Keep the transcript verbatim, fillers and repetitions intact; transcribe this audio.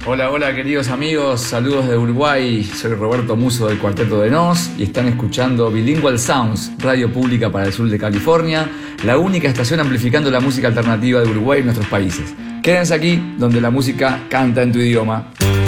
Hola, hola queridos amigos, saludos de Uruguay, soy Roberto Muso del Cuarteto de Nos y están escuchando Bilingual Sounds, radio pública para el sur de California, la única estación amplificando la música alternativa de Uruguay en nuestros países. Quédense aquí donde la música canta en tu idioma.